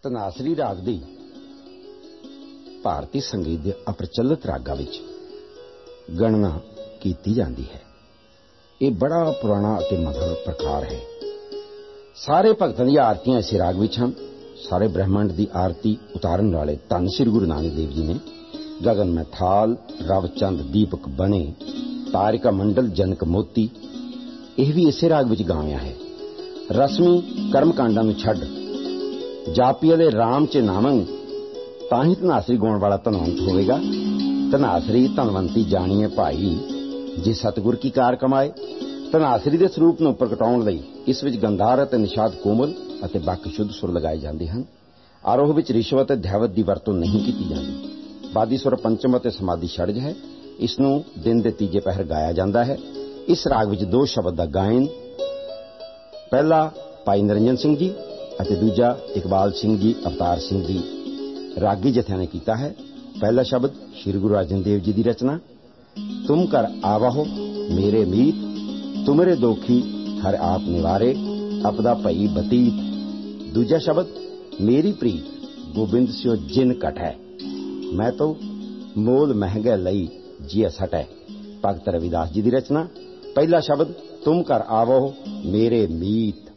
ਧਨਾਸਰੀ ਰਾਗ ਦੀ ਭਾਰਤੀ ਸੰਗੀਤ ਦੇ ਅਪ੍ਰਚਲਿਤ ਰਾਗਾਂ ਵਿੱਚ ਗਣਨਾ ਕੀਤੀ ਜਾਂਦੀ ਹੈ। ਇਹ ਬੜਾ ਪੁਰਾਣਾ ਅਤੇ ਮਧੁਰ ਪ੍ਰਕਾਰ ਹੈ। ਸਾਰੇ ਭਗਤਾਂ ਦੀਆਂ ਆਰਤੀਆਂ ਇਸੇ ਰਾਗ ਵਿੱਚ ਹਨ। ਸਾਰੇ ਬ੍ਰਹਿਮੰਡ ਦੀ ਆਰਤੀ ਉਤਾਰਨ ਵਾਲੇ ਧੰਨ ਸ੍ਰੀ ਗੁਰੂ ਨਾਨਕ ਦੇਵ ਜੀ ਨੇ। ਗगन में थाल रव चंद दीपक बने तारिका मंडल जनक मोती, ਇਹ ਵੀ ਇਸੇ ਰਾਗ ਵਿੱਚ ਗਾਇਆ ਹੈ। ਰਸਮੀ ਕਰਮ ਕਾਂਡਾਂ ਨੂੰ ਛੱਡ ਜਾਪੀ ਵਾਲੇ ਰਾਮ ਚ ਨਾਮੰ, ਤਾਂ ਹੀ ਧਨਾਸਰੀ ਗਾਉਣ ਵਾਲਾ ਧਨਵੰਤ ਹੋਵੇਗਾ। ਧਨਾਸਰੀ ਧਨਵੰਤੀ ਜਾਣੀਏ ਭਾਈ, ਜੇ ਸਤਿਗੁਰ ਕੀ ਕਾਰ ਕਮਾਏ। ਧਨਾਸਰੀ ਦੇ ਸਰੂਪ ਨੂੰ ਪ੍ਰਗਟਾਉਣ ਲਈ ਇਸ ਵਿੱਚ ਗੰਧਾਰ ਅਤੇ ਨਿਸ਼ਾਦ ਕੋਮਲ ਅਤੇ ਬਾਕੀ ਸ਼ੁੱਧ ਸੁਰ ਲਗਾਏ ਜਾਂਦੇ ਹਨ। ਆਰੋਹ ਵਿੱਚ ਰਿਸ਼ਵਤ ਅਤੇ ਧੈਵਤ ਦੀ ਵਰਤੋਂ ਨਹੀਂ ਕੀਤੀ ਜਾਂਦੀ। ਬਾਦੀ ਸੁਰ ਪੰਚਮ ਅਤੇ ਸਮਾਧੀ ਛੜਜ ਹੈ। ਇਸ ਨੂੰ ਦਿਨ ਦੇ ਤੀਜੇ ਪਹਿਰ ਗਾਇਆ ਜਾਂਦਾ ਹੈ। ਇਸ ਰਾਗ ਵਿੱਚ ਦੋ ਸ਼ਬਦ ਦਾ ਗਾਇਨ ਪਹਿਲਾ ਭਾਈ ਨਿਰੰਜਨ ਸਿੰਘ ਜੀ ਅਤੇ ਦੂਜਾ ਇਕਬਾਲ ਸਿੰਘ ਜੀ ਅਵਤਾਰ ਸਿੰਘ ਜੀ ਰਾਗੀ ਜਥਿਆਂ ਨੇ ਕੀਤਾ ਹੈ। ਪਹਿਲਾ ਸ਼ਬਦ ਸ਼੍ਰੀ ਗੁਰੂ ਅਰਜਨ ਦੇਵ ਜੀ ਦੀ ਰਚਨਾ, ਤੁਮ ਕਰ ਆਵਾਹੋ ਮੇਰੇ ਮੀਤ, ਤੁਮਰੇ ਦੋਖੀ ਹਰ ਆਪ ਨਿਵਾਰੇ, ਆਪਦਾ ਭਈ ਬਤੀਤ। ਦੂਜਾ ਸ਼ਬਦ ਮੇਰੀ ਪ੍ਰੀਤ ਗੋਬਿੰਦ ਸਿਓ ਜਿਨ ਘਟੈ, ਮੈਂ ਤੋਂ ਮੋਲ ਮਹਿੰਗੇ ਲਈ ਜੀਅ ਸਟੈ। ਭਗਤ ਰਵਿਦਾਸ ਜੀ ਦੀ ਰਚਨਾ। ਪਹਿਲਾ ਸ਼ਬਦ ਤੁਮ ਕਰ ਆਵੋ ਮੇਰੇ ਮੀਤ,